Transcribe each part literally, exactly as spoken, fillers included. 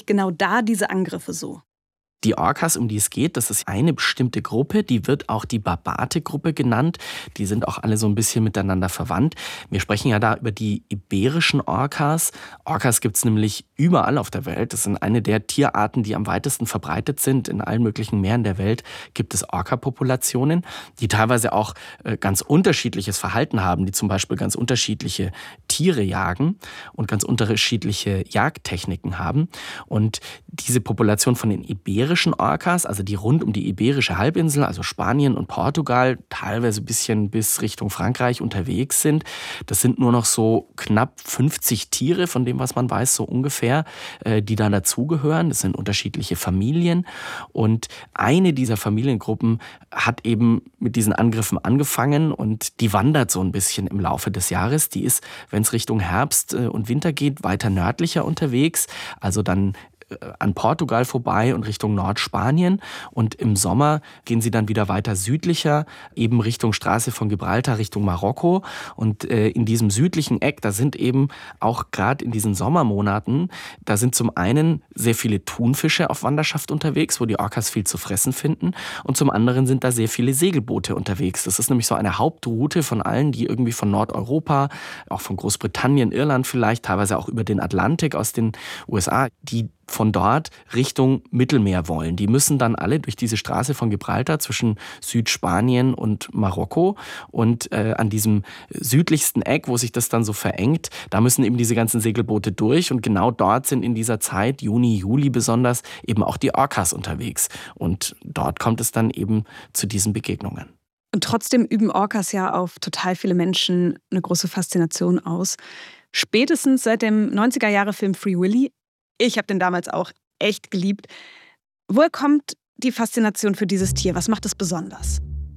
genau da diese Angriffe so? Die Orcas, um die es geht, das ist eine bestimmte Gruppe, die wird auch die Barbate-Gruppe genannt. Die sind auch alle so ein bisschen miteinander verwandt. Wir sprechen ja da über die iberischen Orcas. Orcas gibt es nämlich überall auf der Welt. Das sind eine der Tierarten, die am weitesten verbreitet sind. In allen möglichen Meeren der Welt gibt es Orca-Populationen, die teilweise auch ganz unterschiedliches Verhalten haben, die zum Beispiel ganz unterschiedliche Tiere jagen und ganz unterschiedliche Jagdtechniken haben. Und diese Population von den iberischen Orcas, also die rund um die Iberische Halbinsel, also Spanien und Portugal, teilweise ein bisschen bis Richtung Frankreich unterwegs sind. Das sind nur noch so knapp fünfzig Tiere, von dem, was man weiß, so ungefähr, die da dazugehören. Das sind unterschiedliche Familien. Und eine dieser Familiengruppen hat eben mit diesen Angriffen angefangen und die wandert so ein bisschen im Laufe des Jahres. Die ist, wenn es Richtung Herbst und Winter geht, weiter nördlicher unterwegs, also dann an Portugal vorbei und Richtung Nordspanien. Und im Sommer gehen sie dann wieder weiter südlicher, eben Richtung Straße von Gibraltar, Richtung Marokko. Und äh, in diesem südlichen Eck, da sind eben auch gerade in diesen Sommermonaten, da sind zum einen sehr viele Thunfische auf Wanderschaft unterwegs, wo die Orcas viel zu fressen finden. Und zum anderen sind da sehr viele Segelboote unterwegs. Das ist nämlich so eine Hauptroute von allen, die irgendwie von Nordeuropa, auch von Großbritannien, Irland vielleicht, teilweise auch über den Atlantik aus den U S A, die von dort Richtung Mittelmeer wollen. Die müssen dann alle durch diese Straße von Gibraltar zwischen Südspanien und Marokko und äh, an diesem südlichsten Eck, wo sich das dann so verengt, da müssen eben diese ganzen Segelboote durch und genau dort sind in dieser Zeit, Juni, Juli besonders, eben auch die Orcas unterwegs und dort kommt es dann eben zu diesen Begegnungen. Und trotzdem üben Orcas ja auf total viele Menschen eine große Faszination aus. Spätestens seit dem neunziger-Jahre-Film Free Willy. Ich habe den damals auch echt geliebt. Woher kommt die Faszination für dieses Tier? Was macht es besonders?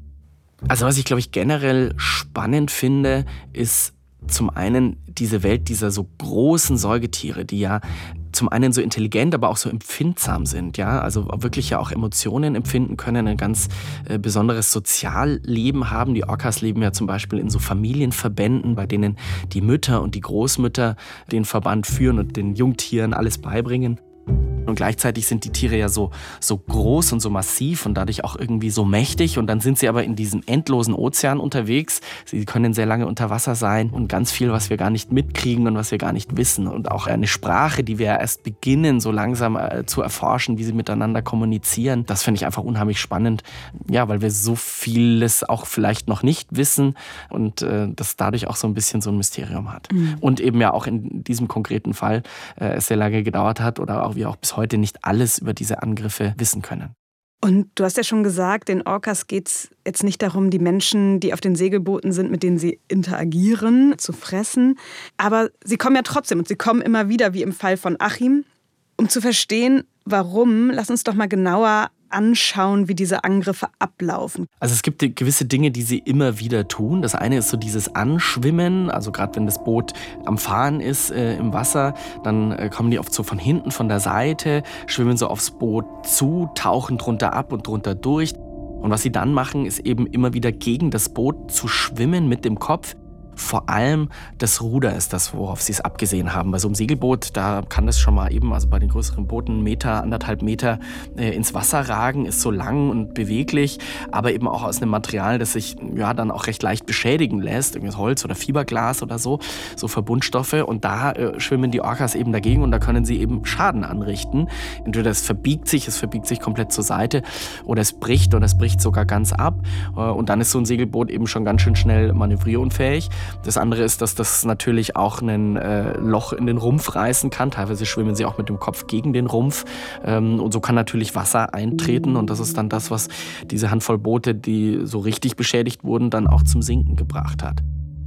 Also was ich, glaube ich, generell spannend finde, ist zum einen diese Welt dieser so großen Säugetiere, die ja zum einen so intelligent, aber auch so empfindsam sind, ja, also wirklich ja auch Emotionen empfinden können, ein ganz äh, besonderes Sozialleben haben. Die Orcas leben ja zum Beispiel in so Familienverbänden, bei denen die Mütter und die Großmütter den Verband führen und den Jungtieren alles beibringen. Und gleichzeitig sind die Tiere ja so, so groß und so massiv und dadurch auch irgendwie so mächtig. Und dann sind sie aber in diesem endlosen Ozean unterwegs. Sie können sehr lange unter Wasser sein und ganz viel, was wir gar nicht mitkriegen und was wir gar nicht wissen. Und auch eine Sprache, die wir ja erst beginnen, so langsam äh, zu erforschen, wie sie miteinander kommunizieren. Das finde ich einfach unheimlich spannend. Ja, weil wir so vieles auch vielleicht noch nicht wissen und äh, das dadurch auch so ein bisschen so ein Mysterium hat. Mhm. Und eben ja auch in diesem konkreten Fall äh, es sehr lange gedauert hat oder auch wir auch bis heute nicht alles über diese Angriffe wissen können. Und du hast ja schon gesagt, den Orcas geht es jetzt nicht darum, die Menschen, die auf den Segelbooten sind, mit denen sie interagieren, zu fressen. Aber sie kommen ja trotzdem und sie kommen immer wieder, wie im Fall von Achim. Um zu verstehen, warum, lass uns doch mal genauer anschauen, wie diese Angriffe ablaufen. Also es gibt gewisse Dinge, die sie immer wieder tun. Das eine ist so dieses Anschwimmen, also gerade wenn das Boot am Fahren ist äh, im Wasser, dann äh, kommen die oft so von hinten, von der Seite, schwimmen so aufs Boot zu, tauchen drunter ab und drunter durch. Und was sie dann machen, ist eben immer wieder gegen das Boot zu schwimmen mit dem Kopf. Vor allem das Ruder ist das, worauf sie es abgesehen haben. Bei so einem Segelboot, da kann das schon mal eben, also bei den größeren Booten, einen Meter, anderthalb Meter äh, ins Wasser ragen, ist so lang und beweglich, aber eben auch aus einem Material, das sich ja dann auch recht leicht beschädigen lässt, irgendwas Holz oder Fiberglas oder so, so Verbundstoffe. Und da äh, schwimmen die Orcas eben dagegen und da können sie eben Schaden anrichten. Entweder es verbiegt sich, es verbiegt sich komplett zur Seite oder es bricht oder es bricht sogar ganz ab. Äh, und dann ist so ein Segelboot eben schon ganz schön schnell manövrierunfähig. Das andere ist, dass das natürlich auch ein äh, Loch in den Rumpf reißen kann. Teilweise schwimmen sie auch mit dem Kopf gegen den Rumpf. Ähm, und so kann natürlich Wasser eintreten. Und das ist dann das, was diese Handvoll Boote, die so richtig beschädigt wurden, dann auch zum Sinken gebracht hat.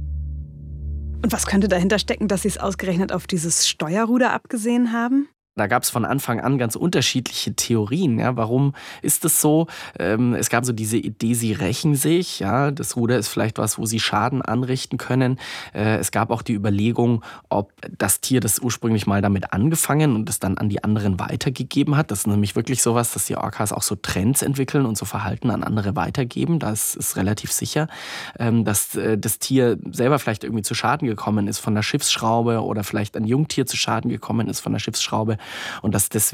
Und was könnte dahinter stecken, dass sie es ausgerechnet auf dieses Steuerruder abgesehen haben? Da gab es von Anfang an ganz unterschiedliche Theorien. Ja, warum ist das so? Ähm, es gab so diese Idee, sie rächen sich. Ja, das Ruder ist vielleicht was, wo sie Schaden anrichten können. Äh, es gab auch die Überlegung, ob das Tier das ursprünglich mal damit angefangen und es dann an die anderen weitergegeben hat. Das ist nämlich wirklich sowas, dass die Orcas auch so Trends entwickeln und so Verhalten an andere weitergeben. Das ist relativ sicher, ähm, dass äh, das Tier selber vielleicht irgendwie zu Schaden gekommen ist von der Schiffsschraube oder vielleicht ein Jungtier zu Schaden gekommen ist von der Schiffsschraube. Und dass deswegen